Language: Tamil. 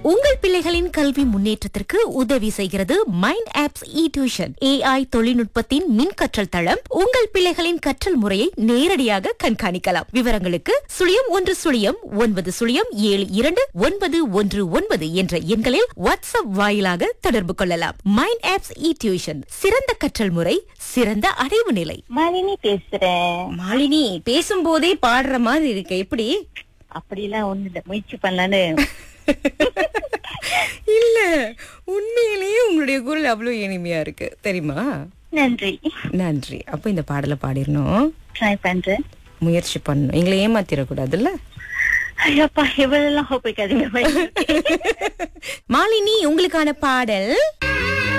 உங்கள் பிள்ளைகளின் கல்வி முன்னேற்றத்திற்கு உதவி செய்கிறது மைண்ட் ஆப்ஸ் இ டியூஷன். AI தொழில்நுட்பத்தின் மின் கற்றல் தளம். உங்கள் பிள்ளைகளின் கற்றல் முறையை நேரடியாக கண்காணிக்கலாம். விவரங்களுக்கு 0110729119 என்ற எண்களில் வாட்ஸ்அப் வாயிலாக தொடர்பு கொள்ளலாம். மைண்ட் ஆப்ஸ் இ டியூஷன், சிறந்த கற்றல் முறை, சிறந்த அடைவு நிலை. மாலினி பேசுறேன். மாலினி, பேசும்போதே பாடுற மாதிரி இருக்கு, எப்படி? அப்படிலாம் ஒண்ணு இல்ல, முயற்சி பண்ணலான்னு. இல்ல, உண்மையிலேயே உங்களுடைய குரல் அவ்வளவு இனிமையா இருக்கு, தெரியுமா? நன்றி. நன்றி. அப்ப இந்த பாடலை பாடிடணும், ட்ரை பண்றேன். முயற்சி பண்ணணும், எங்களை ஏமாத்திடக்கூடாதுல்ல. ஐயப்பா, எவ்வளவு ஹோப் வைக்காதீங்க. மாலினி, உங்களுக்கான பாடல்.